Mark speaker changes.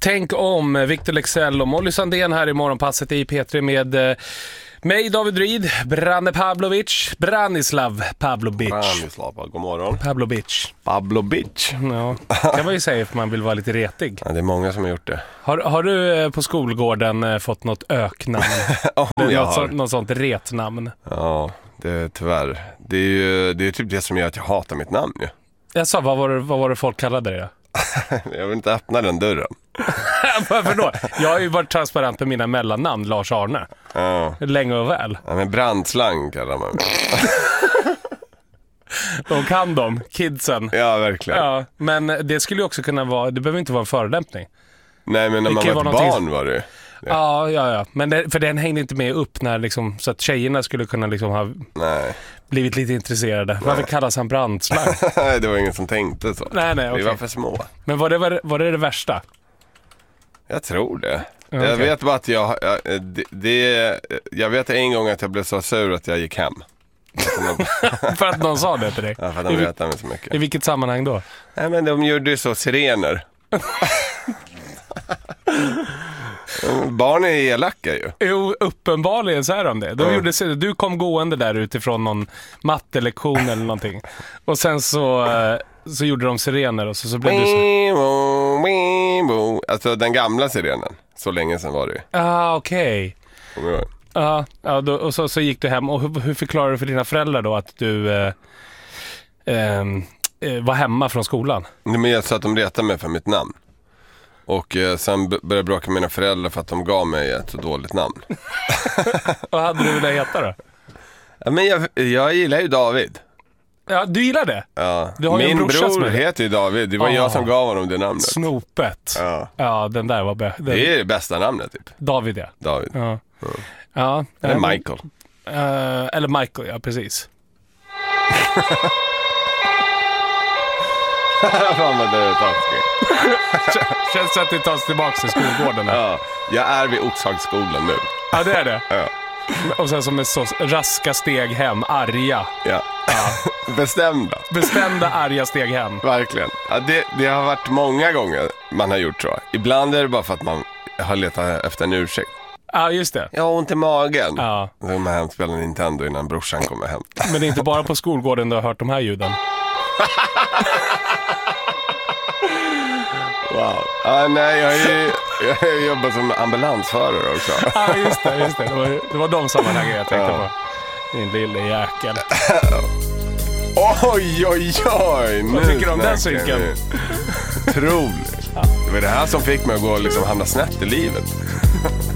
Speaker 1: Tänk om, Victor Leksell och Molly Sandén här i morgonpasset i P3 med mig, David Ryd, Branislav Pavlovic.
Speaker 2: God morgon.
Speaker 1: Pavlovic. Ja, kan man ju säga för man vill vara lite retig.
Speaker 2: Ja, det är många som har gjort det.
Speaker 1: Har du på skolgården fått något öknamn? Något sånt retnamn?
Speaker 2: Ja, tyvärr. Det är typ det som gör att jag hatar mitt namn ju.
Speaker 1: Jag sa, vad var det folk kallade det?
Speaker 2: Jag vill inte öppna den dörren.
Speaker 1: Varför då? Jag har ju varit transparent med mina mellannamn, Lars Arne.
Speaker 2: Ja.
Speaker 1: Länge och väl.
Speaker 2: Ja, men brandslang kallar man.
Speaker 1: De kan de, kidsen.
Speaker 2: Ja, verkligen.
Speaker 1: Ja, men det skulle ju också kunna vara, det behöver inte vara en förelämpning.
Speaker 2: Nej, men när man var ett barn var det.
Speaker 1: Ja. Men för den hängde inte med upp när liksom, så att tjejerna skulle kunna liksom ha blivit lite intresserade. Varför kallas han brandslang?
Speaker 2: Nej, det var ingen som tänkte så.
Speaker 1: Nej, okay.
Speaker 2: Vi var för små.
Speaker 1: Men var det värsta?
Speaker 2: Jag tror det.
Speaker 1: Okay.
Speaker 2: Jag vet bara att jag vet en gång att jag blev så sur att jag gick hem.
Speaker 1: För att någon sa det till dig?
Speaker 2: Ja, för att de retade mig så mycket.
Speaker 1: I vilket sammanhang då?
Speaker 2: Nej, men de gjorde ju så sirener. Barn är elaka ju.
Speaker 1: Jo, uppenbarligen så är de det. Du kom gående där utifrån någon mattelektion eller någonting. Och sen så gjorde de sirener och så blev det så.
Speaker 2: Alltså den gamla sirenen. Så länge sedan var det.
Speaker 1: Okej. Och så gick du hem. Och hur förklarar du för dina föräldrar då att du var hemma från skolan?
Speaker 2: Men jag sa att de retade mig för mitt namn. Och sen började jag bråka med mina föräldrar för att de gav mig ett så dåligt namn.
Speaker 1: Vad hade du velat heta då?
Speaker 2: Ja, men jag gillar ju David.
Speaker 1: Ja, du gillar det?
Speaker 2: Ja.
Speaker 1: Du har
Speaker 2: Min bror heter ju David. Det var jag som gav honom det namnet.
Speaker 1: Snopet. Ja, den där var
Speaker 2: det är det bästa namnet typ.
Speaker 1: David, ja.
Speaker 2: David.
Speaker 1: Ja.
Speaker 2: Eller Michael.
Speaker 1: Eller Michael, ja, precis.
Speaker 2: Fan vad det är taskigt.
Speaker 1: Känns att det tas tillbaka till skolgården.
Speaker 2: Ja, jag är vid Oxhagsskolan nu.
Speaker 1: Ja, det är det.
Speaker 2: Ja.
Speaker 1: Och sen som är så raska steg hem, arga.
Speaker 2: Ja. Bestämda
Speaker 1: arga steg hem.
Speaker 2: Verkligen. Ja, det har varit många gånger man har gjort så. Ibland är det bara för att man har letat efter en ursäkt.
Speaker 1: Ja, just det.
Speaker 2: Jag har ont i magen.
Speaker 1: Ja.
Speaker 2: Så kommer hem och spelar Nintendo innan brorsan kommer hem.
Speaker 1: Men det är inte bara på skolgården du har hört de här ljuden.
Speaker 2: Wow. Nej, jag jobbar som ambulansförare också.
Speaker 1: Ja, just det. Det var de sammanhangen jag tänkte på. Din lille jäkel.
Speaker 2: Oj.
Speaker 1: Vad tycker du om den synken?
Speaker 2: Otroligt. Det var det här som fick mig att gå och liksom hamna snett i livet.